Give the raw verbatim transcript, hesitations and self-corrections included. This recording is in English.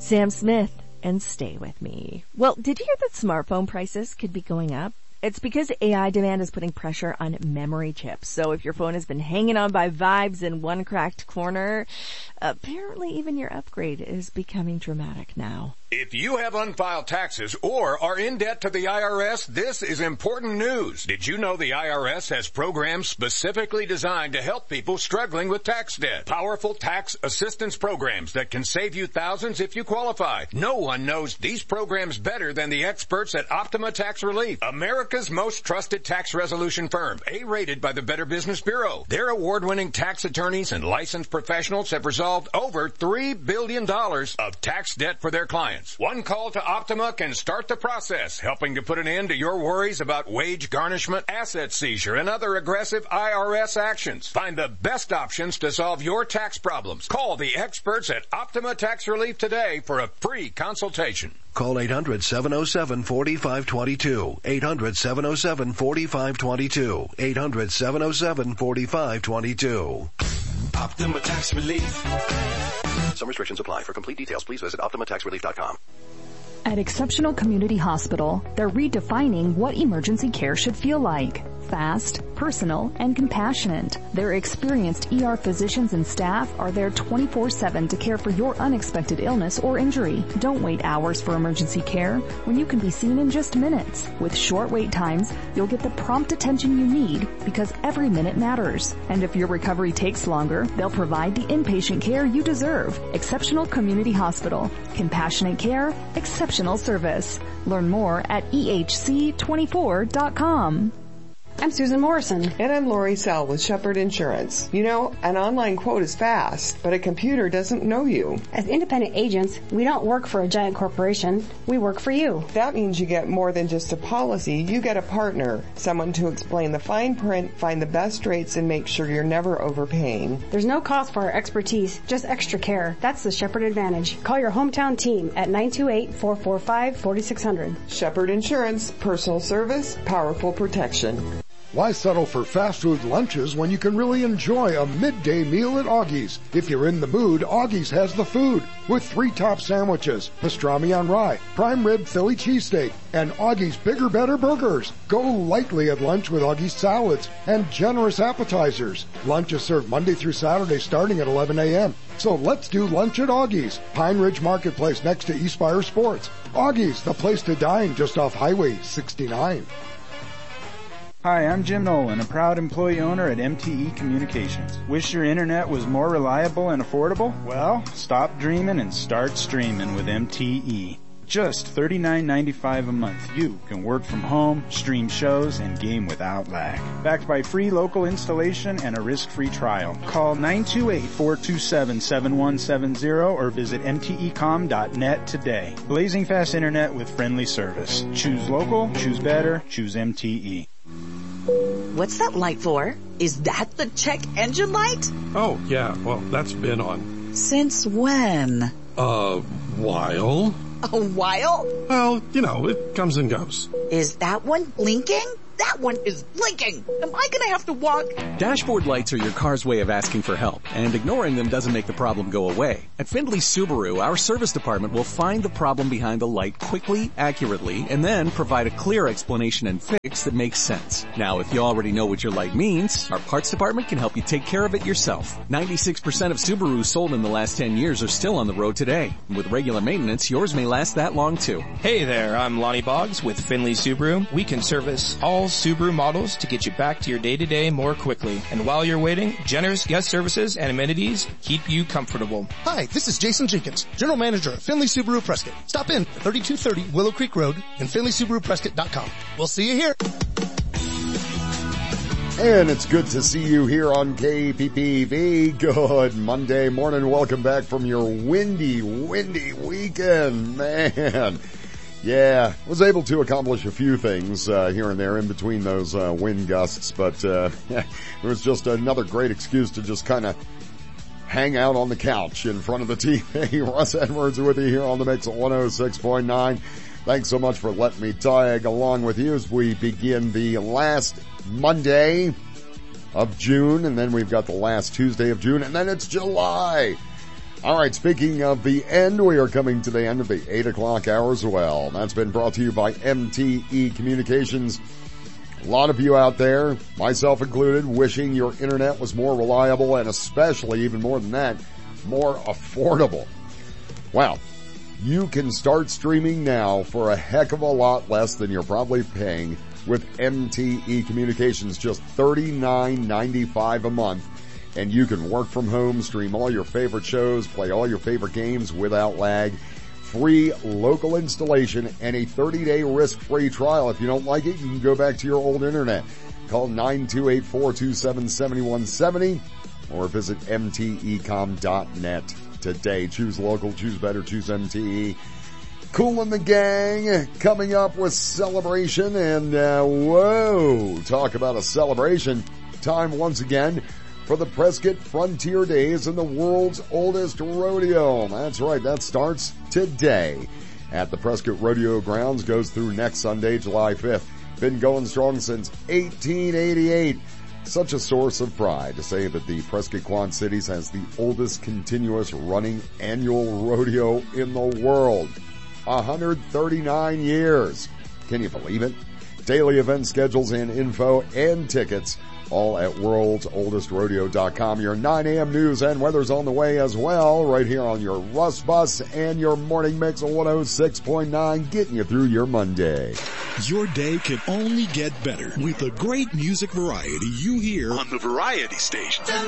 Sam Smith, and stay with me. Well, did you hear that smartphone prices could be going up? It's because A I demand is putting pressure on memory chips. So if your phone has been hanging on by vibes in one cracked corner, apparently even your upgrade is becoming dramatic now. If you have unfiled taxes or are in debt to the I R S, this is important news. Did you know the I R S has programs specifically designed to help people struggling with tax debt? Powerful tax assistance programs that can save you thousands if you qualify. No one knows these programs better than the experts at Optima Tax Relief, America's most trusted tax resolution firm, A-rated by the Better Business Bureau. Their award-winning tax attorneys and licensed professionals have resolved over three billion dollars of tax debt for their clients. One call to Optima can start the process, helping to put an end to your worries about wage garnishment, asset seizure, and other aggressive I R S actions. Find the best options to solve your tax problems. Call the experts at Optima Tax Relief today for a free consultation. Call eight hundred, seven oh seven, four five two two. eight hundred, seven oh seven, four five two two. eight hundred, seven oh seven, four five two two. Optima Tax Relief. Some restrictions apply. For complete details, please visit optima tax relief dot com. At Exceptional Community Hospital, they're redefining what emergency care should feel like. Fast, personal, and compassionate. Their experienced E R physicians and staff are there twenty-four seven to care for your unexpected illness or injury. Don't wait hours for emergency care when you can be seen in just minutes. With short wait times, you'll get the prompt attention you need because every minute matters. And if your recovery takes longer, they'll provide the inpatient care you deserve. Exceptional Community Hospital. Compassionate care, exceptional service. Learn more at E H C twenty-four dot com. I'm Susan Morrison. And I'm Lori Sell with Shepherd Insurance. You know, an online quote is fast, but a computer doesn't know you. As independent agents, we don't work for a giant corporation. We work for you. That means you get more than just a policy. You get a partner, someone to explain the fine print, find the best rates, and make sure you're never overpaying. There's no cost for our expertise, just extra care. That's the Shepherd Advantage. Call your hometown team at nine two eight, four four five, four six zero zero. Shepherd Insurance, personal service, powerful protection. Why settle for fast food lunches when you can really enjoy a midday meal at Augie's? If you're in the mood, Augie's has the food with three top sandwiches, pastrami on rye, prime rib Philly cheesesteak, and Augie's Bigger Better Burgers. Go lightly at lunch with Augie's salads and generous appetizers. Lunch is served Monday through Saturday starting at eleven a.m. So let's do lunch at Augie's, Pine Ridge Marketplace next to Eastspire Sports. Augie's, the place to dine just off Highway sixty-nine. Hi, I'm Jim Nolan, a proud employee owner at M T E Communications. Wish your internet was more reliable and affordable? Well, stop dreaming and start streaming with M T E. Just thirty-nine ninety-five a month, you can work from home, stream shows, and game without lag. Backed by free local installation and a risk-free trial. Call nine two eight, four two seven, seven one seven zero or visit m t e com dot net today. Blazing fast internet with friendly service. Choose local, choose better, choose M T E. What's that light for? Is that the check engine light? Oh, yeah. Well, that's been on. Since when? A while. A while? Well, you know, it comes and goes. Is that one blinking? That one is blinking. Am I gonna have to walk? Dashboard lights are your car's way of asking for help, and ignoring them doesn't make the problem go away. At Findlay Subaru, our service department will find the problem behind the light quickly, accurately, and then provide a clear explanation and fix that makes sense. Now, if you already know what your light means, our parts department can help you take care of it yourself. ninety-six percent of Subarus sold in the last ten years are still on the road today. And with regular maintenance, yours may last that long too. Hey there, I'm Lonnie Boggs with Findlay Subaru. We can service all Subaru models to get you back to your day-to-day more quickly. And while you're waiting, generous guest services and amenities keep you comfortable. Hi, this is Jason Jenkins, General Manager at Findlay Subaru Prescott. Stop in at thirty-two thirty Willow Creek Road and finley subaru prescott dot com. We'll see you here. And it's good to see you here on K P P V. Good Monday morning. Welcome back from your windy, windy weekend, man. Yeah, was able to accomplish a few things uh, here and there in between those uh, wind gusts, but uh, yeah, it was just another great excuse to just kind of hang out on the couch in front of the T V. Russ Edwards with you here on the Mix at one oh six point nine. Thanks so much for letting me tag along with you as we begin the last Monday of June, and then we've got the last Tuesday of June, and then it's July. All right, speaking of the end, we are coming to the end of the eight o'clock hour as well. That's been brought to you by M T E Communications. A lot of you out there, myself included, wishing your internet was more reliable and especially, even more than that, more affordable. Well, you can start streaming now for a heck of a lot less than you're probably paying with M T E Communications, just thirty-nine ninety-five a month. And you can work from home, stream all your favorite shows, play all your favorite games without lag. Free local installation and a thirty-day risk-free trial. If you don't like it, you can go back to your old internet. Call nine two eight, four two seven, seven one seven zero or visit M T E com dot net today. Choose local, choose better, choose M T E. Kool and the Gang coming up with Celebration, and uh, whoa, talk about a celebration. Time once again for the Prescott Frontier Days and the world's oldest rodeo. That's right, that starts today at the Prescott Rodeo Grounds, goes through next Sunday, July fifth. Been going strong since eighteen eighty-eight. Such a source of pride to say that the Prescott Quad Cities has the oldest continuous running annual rodeo in the world. one hundred thirty-nine years. Can you believe it? Daily event schedules and info and tickets all at worlds oldest rodeo dot com. Your nine a.m. news and weather's on the way as well, right here on your Russ Bus and your morning mix of one oh six point nine, getting you through your Monday. Your day can only get better with the great music variety you hear on the Variety Station.